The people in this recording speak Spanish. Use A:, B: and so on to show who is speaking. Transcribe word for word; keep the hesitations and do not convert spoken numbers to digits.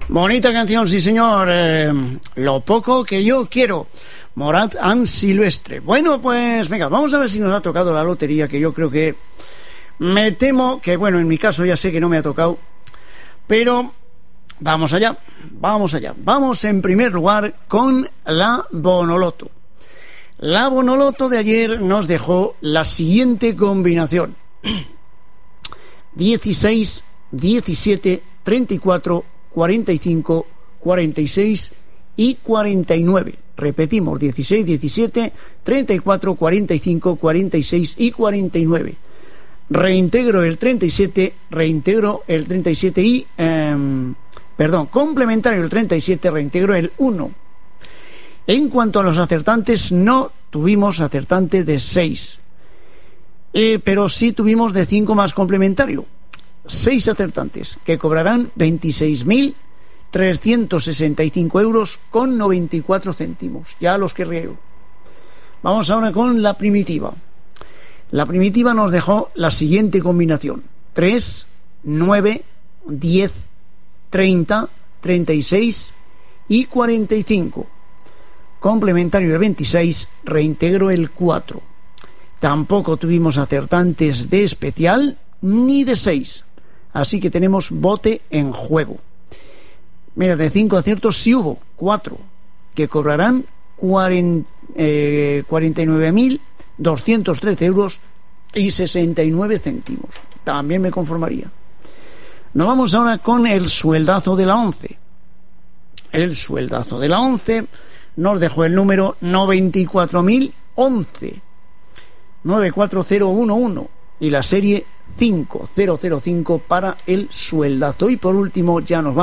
A: Bonita canción, sí señor. Eh, lo poco que yo quiero. Morat and Silvestre. Bueno, pues venga, vamos a ver si nos ha tocado la lotería, que yo creo que me temo que, bueno, en mi caso ya sé que no me ha tocado, pero vamos allá, vamos allá. Vamos en primer lugar con la Bonoloto. La Bonoloto de ayer nos dejó la siguiente combinación: dieciséis, diecisiete, treinta y cuatro, cuarenta y cinco, cuarenta y seis y cuarenta y nueve. Repetimos: dieciséis, diecisiete, treinta y cuatro, cuarenta y cinco, cuarenta y seis y cuarenta y nueve. Reintegro el treinta y siete, reintegro el treinta y siete y... Eh, perdón, complementario el treinta y siete, reintegro el uno. En cuanto a los acertantes, no tuvimos acertante de seis, eh, pero sí tuvimos de cinco más complementario. seis acertantes, que cobrarán veintiséis mil trescientos sesenta y cinco euros con noventa y cuatro céntimos. Ya los que riego. Vamos ahora con la primitiva. La primitiva nos dejó la siguiente combinación: tres, nueve, diez, treinta, treinta y seis y cuarenta y cinco. Complementario de veintiséis, reintegro el cuatro. Tampoco tuvimos acertantes de especial ni de seis, así que tenemos bote en juego. Mira, de cinco aciertos sí hubo cuatro, que cobrarán cuarenta, eh, cuarenta y nueve mil doscientos trece euros y sesenta y nueve céntimos. También me conformaría. Nos vamos ahora con el sueldazo de la once. El sueldazo de la once nos dejó el número noventa y cuatro mil once, nueve cuatro cero uno uno, y la serie cinco cero cero cinco para el sueldazo. Y por último ya nos vamos